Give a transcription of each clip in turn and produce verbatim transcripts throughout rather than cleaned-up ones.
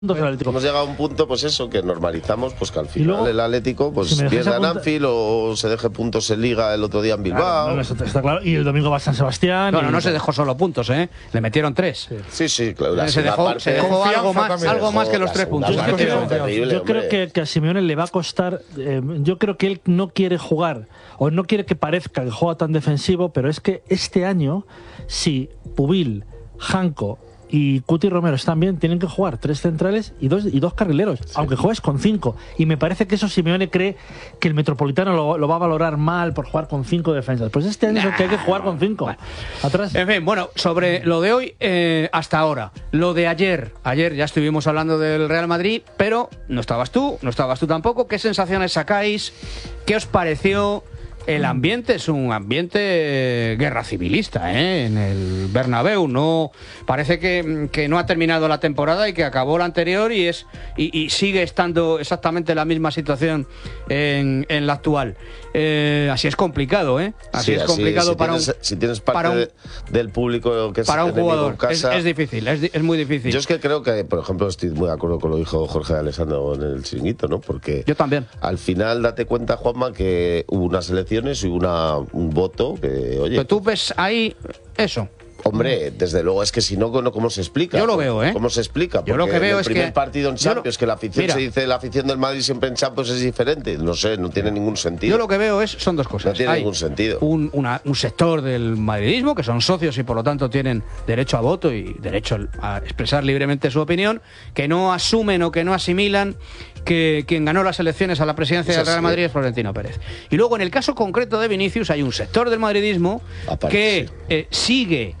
Hemos llegado a un punto, pues eso, que normalizamos, pues que al final luego, el Atlético pues si pierda en apunta... Anfield o se deje puntos en Liga el otro día en Bilbao. Claro, no, está, está claro. Y el domingo va a San Sebastián. No, no, y... no se dejó solo puntos, ¿eh? Le metieron tres. Sí, sí, sí claro. Se dejó, parte, se dejó algo más, algo más que los tres puntos. Yo, creo, terrible, yo creo que, que a Simeone le va a costar. Eh, yo creo que él no quiere jugar o no quiere que parezca que juega tan defensivo, pero es que este año, si Pubil, Janko y Cuti Romero están bien, tienen que jugar tres centrales y dos, y dos carrileros, sí. Aunque juegues con cinco. Y me parece que eso Simeone cree que el Metropolitano lo, lo va a valorar mal por jugar con cinco defensas. Pues este año nah, es el que hay que jugar con cinco. Bueno. Atrás. En fin, bueno, sobre lo de hoy eh, hasta ahora. Lo de ayer. Ayer ya estuvimos hablando del Real Madrid, pero no estabas tú, no estabas tú tampoco. ¿Qué sensaciones sacáis? ¿Qué os pareció? El ambiente es un ambiente guerra civilista, ¿eh? En el Bernabéu. No, parece que, que no ha terminado la temporada y que acabó la anterior y es y, y sigue estando exactamente la misma situación en, en la actual. Eh, así es complicado, ¿eh? Así sí, es así, complicado si para tienes, un si tienes parte para un, de, del público que es para un jugador. Casa, es, es difícil, es, es muy difícil. Yo es que creo que, por ejemplo, estoy muy de acuerdo con lo que dijo Jorge de Alessandro en el Chiringuito, ¿no? Porque yo también. Al final date cuenta, Juanma, que hubo unas elecciones y una, un voto que, oye... Pero tú ves ahí eso. Hombre, desde luego, es que si no, ¿cómo se explica? Yo lo veo, ¿eh? ¿Cómo se explica? Porque yo lo que veo el es primer que partido en Champions, lo, que la afición mira, se dice, la afición del Madrid siempre en Champions es diferente. No sé, no tiene ningún sentido. Yo lo que veo es, son dos cosas. No tiene Hay ningún sentido. Un, una, un sector del madridismo, que son socios y por lo tanto tienen derecho a voto y derecho a expresar libremente su opinión, que no asumen o que no asimilan que quien ganó las elecciones a la presidencia del Real Madrid es Florentino Pérez. Y luego, en el caso concreto de Vinicius, hay un sector del madridismo Aparte, que sí. eh, sigue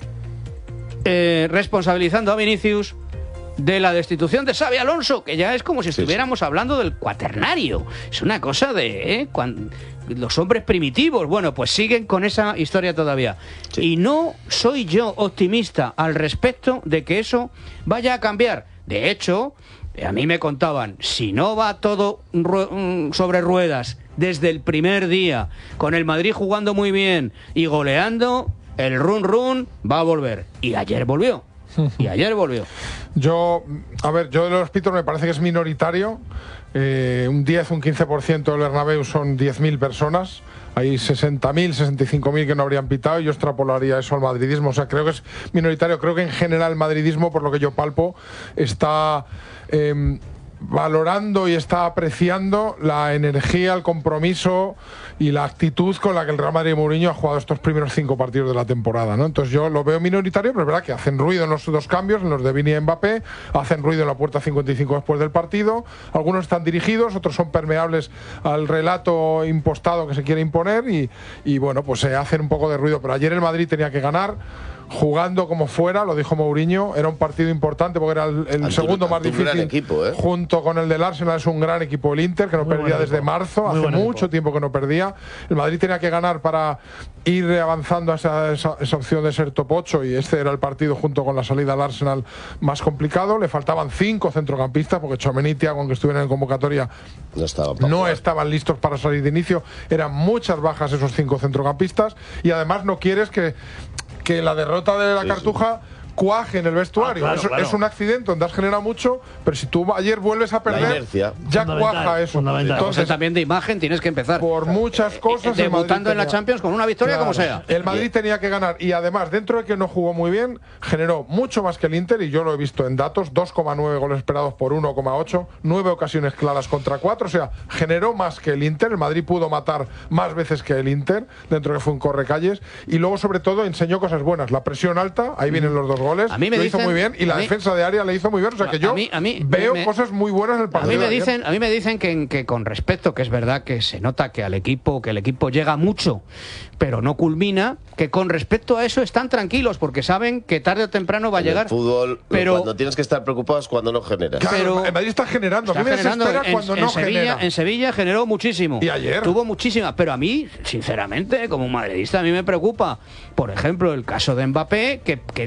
eh, responsabilizando a Vinicius de la destitución de Xabi Alonso, que ya es como si estuviéramos sí, sí. hablando del cuaternario. Es una cosa de... ¿eh? Cuando, los hombres primitivos, bueno, pues siguen con esa historia todavía. Sí. Y no soy yo optimista al respecto de que eso vaya a cambiar. De hecho, a mí me contaban, si no va todo sobre ruedas desde el primer día, con el Madrid jugando muy bien y goleando, el run run va a volver. Y ayer volvió. Y ayer volvió. Yo, a ver, yo de los Pitos me parece que es minoritario. Eh, un diez, un quince por ciento del Bernabéu son diez mil personas. Hay sesenta mil, sesenta y cinco mil que no habrían pitado y yo extrapolaría eso al madridismo. O sea, creo que es minoritario. Creo que en general el madridismo, por lo que yo palpo, está... Eh, valorando y está apreciando la energía, el compromiso y la actitud con la que el Real Madrid de Mourinho ha jugado estos primeros cinco partidos de la temporada, ¿no? Entonces yo lo veo minoritario, pero es verdad que hacen ruido en los dos cambios, en los de Vini y Mbappé, hacen ruido en la puerta cincuenta y cinco después del partido, algunos están dirigidos, otros son permeables al relato impostado que se quiere imponer y, y bueno, pues se hacen un poco de ruido, pero ayer el Madrid tenía que ganar, jugando como fuera, lo dijo Mourinho, era un partido importante porque era el, el segundo más difícil equipo, ¿eh? junto con el del Arsenal. Es un gran equipo el Inter, que no Muy perdía desde marzo, Muy hace mucho equipo. tiempo que no perdía. El Madrid tenía que ganar para ir avanzando a esa, esa, esa opción de ser top ocho y este era el partido junto con la salida al Arsenal más complicado. Le faltaban cinco centrocampistas porque Tchouaméni y Thiago, aunque estuvieran en convocatoria, no, estaba no estaban listos para salir de inicio. Eran muchas bajas esos cinco centrocampistas y además no quieres que que la derrota de la sí, Cartuja sí. cuaje en el vestuario. Ah, claro, es, claro. es un accidente donde has generado mucho, pero si tú ayer vuelves a perder, ya cuaja eso. Entonces, también de imagen tienes que empezar. Por muchas cosas. Eh, debutando en la Champions con una victoria claro, como sea. El Madrid Bien. tenía que ganar y además, dentro de que no jugó muy bien, generó mucho más que el Inter y yo lo he visto en datos, dos coma nueve goles esperados por uno coma ocho, nueve ocasiones claras contra cuatro, o sea, generó más que el Inter. El Madrid pudo matar más veces que el Inter, dentro de que fue un correcalles y luego sobre todo enseñó cosas buenas, la presión alta, ahí vienen los dos goles. A mí me lo dicen, hizo muy bien y la mí, defensa de área le hizo muy bien, o sea que yo a mí, a mí, veo me, cosas muy buenas en el partido. A mí me dicen, a mí me dicen que, que con respecto, que es verdad que se nota que al equipo, que el equipo llega mucho, pero no culmina, que con respecto a eso están tranquilos porque saben que tarde o temprano va a en llegar. El fútbol, pero cuando tienes que estar preocupado es cuando no generas. Claro, pero el Madrid está generando, está a mí me generando desespera en, cuando en no Sevilla, genera. En Sevilla generó muchísimo. Y ayer tuvo muchísimas, pero a mí, sinceramente, como madridista, a mí me preocupa, por ejemplo, el caso de Mbappé, que, que, que, que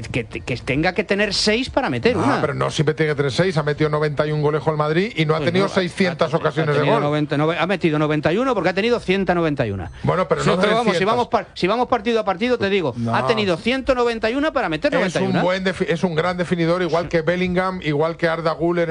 que tenga que tener seis para meter ah, una. pero no siempre tiene que tener seis. Ha metido noventa y un goles el Madrid y no pues ha tenido no, seiscientas ha, ocasiones ha de gol. noventa, no, ha metido noventa y uno porque ha tenido ciento noventa y uno. Bueno, pero no pero vamos, si vamos, par si vamos partido a partido, te digo, no. ha tenido ciento noventa y uno para meter noventa y uno. Es un, buen es un gran definidor, igual que Bellingham, igual que Arda Güler